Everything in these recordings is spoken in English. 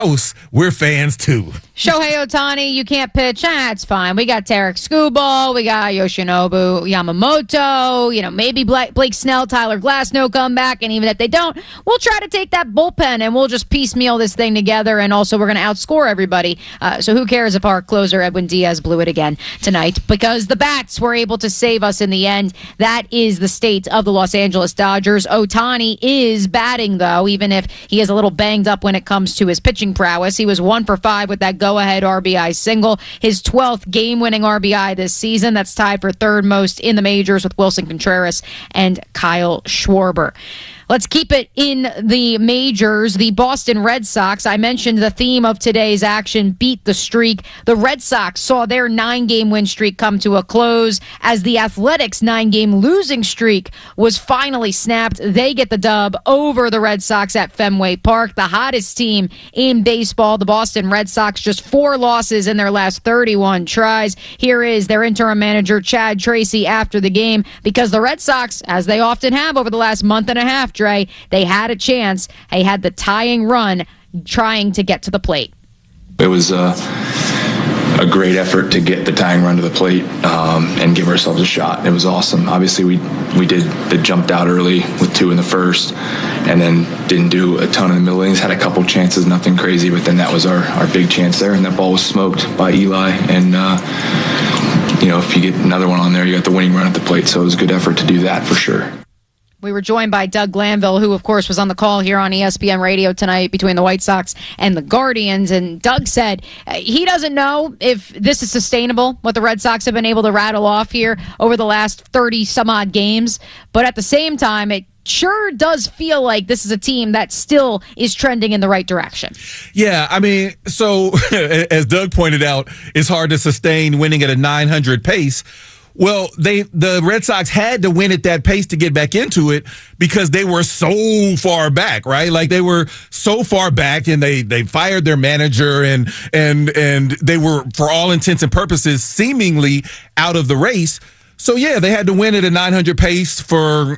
we're fans too. Shohei Ohtani, you can't pitch. It's fine. We got Tarek Skubal. We got Yoshinobu Yamamoto. Maybe Blake Snell, Tyler Glasnow come back. And even if they don't, we'll try to take that bullpen and we'll just piecemeal this thing together. And also, we're going to outscore everybody. So who cares if our closer, Edwin Diaz, blew it again tonight? Because the bats were able to save us in the end. That is the state of the Los Angeles Dodgers. Ohtani is batting, though, even if he is a little banged up when it comes to his pitching prowess. He was 1 for 5 with that go-ahead RBI single. His 12th game-winning RBI this season. That's tied for third most in the majors with Wilson Contreras and Kyle Schwarber. Let's keep it in the majors. The Boston Red Sox, I mentioned the theme of today's action, beat the streak. The Red Sox saw their 9-game win streak come to a close as the Athletics' 9-game losing streak was finally snapped. They get the dub over the Red Sox at Fenway Park. The hottest team in baseball, the Boston Red Sox, just 4 losses in their last 31 tries. Here is their interim manager, Chad Tracy, after the game, because the Red Sox, as they often have over the last month and a half, they had a chance. They had the tying run trying to get to the plate. It was a great effort to get the tying run to the plate and give ourselves a shot. It was awesome. Obviously, we jumped out early with 2 in the first and then didn't do a ton in the middle innings. Had a couple chances, nothing crazy, but then that was our big chance there, and that ball was smoked by Eli. And, if you get another one on there, you got the winning run at the plate. So it was a good effort to do that for sure. We were joined by Doug Glanville, who, of course, was on the call here on ESPN Radio tonight between the White Sox and the Guardians. And Doug said he doesn't know if this is sustainable, what the Red Sox have been able to rattle off here over the last 30-some-odd games. But at the same time, it sure does feel like this is a team that still is trending in the right direction. Yeah, so as Doug pointed out, it's hard to sustain winning at a 900 pace. Well, the Red Sox had to win at that pace to get back into it because they were so far back, right? Like they were so far back, and they fired their manager, and they were, for all intents and purposes, seemingly out of the race. So yeah, they had to win at a 900 pace for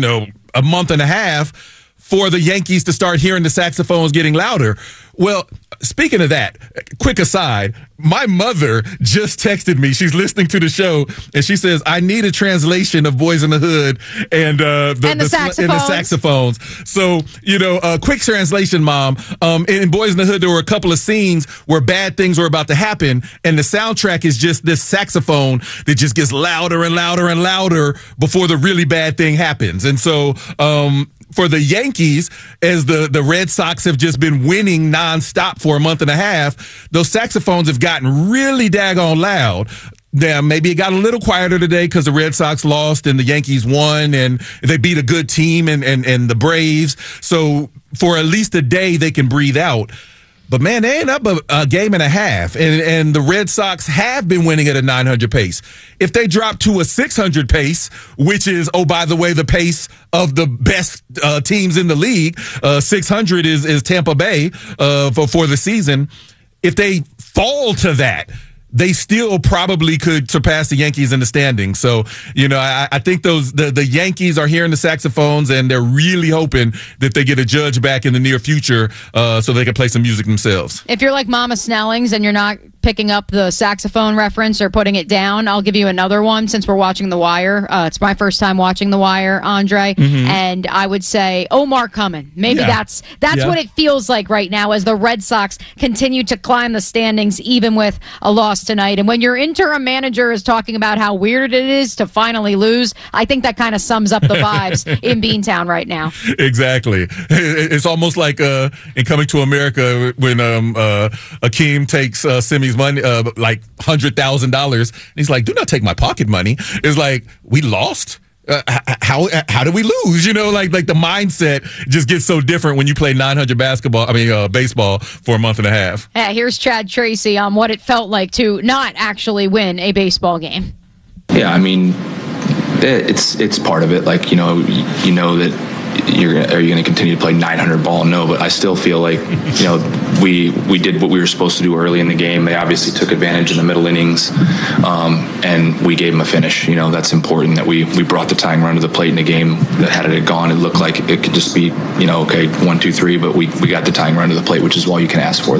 a month and a half for the Yankees to start hearing the saxophones getting louder. Well, speaking of that, quick aside, my mother just texted me. She's listening to the show, and she says, I need a translation of Boys in the Hood and the saxophones. So, quick translation, Mom. In Boys in the Hood, there were a couple of scenes where bad things were about to happen, and the soundtrack is just this saxophone that just gets louder and louder and louder before the really bad thing happens. And so, for the Yankees, as the Red Sox have just been winning nonstop for a month and a half, those saxophones have gotten really daggone loud. Yeah, maybe it got a little quieter today because the Red Sox lost and the Yankees won, and they beat a good team and the Braves. So for at least a day, they can breathe out. But, man, they ain't up a game and a half, and the Red Sox have been winning at a 900 pace. If they drop to a 600 pace, which is, oh, by the way, the pace of the best teams in the league, 600 is Tampa Bay for the season. If they fall to that, they still probably could surpass the Yankees in the standings. So, I think the Yankees are hearing the saxophones, and they're really hoping that they get a judge back in the near future so they can play some music themselves. If you're like Mama Snellings and you're not picking up the saxophone reference or putting it down, I'll give you another one since we're watching The Wire. It's my first time watching The Wire, Andre, and I would say Omar Cummin. Maybe that's what it feels like right now as the Red Sox continue to climb the standings even with a loss tonight. And when your interim manager is talking about how weird it is to finally lose, I think that kind of sums up the vibes in Beantown right now. Exactly. It's almost like in Coming to America when Akeem takes Simi's money, like $100,000. He's like, do not take my pocket money. It's like, we lost? How did we lose? Like the mindset just gets so different when you play 900 baseball for a month and a half. Yeah, here's Chad Tracy on what it felt like to not actually win a baseball game. Yeah, it's part of it. Like, that are you going to continue to play 900 ball? No, but I still feel like, we did what we were supposed to do early in the game. They obviously took advantage in the middle innings, and we gave them a finish. That's important, that we brought the tying run to the plate in a game that had it gone, it looked like it could just be, okay, 1, 2, 3, but we got the tying run to the plate, which is all you can ask for.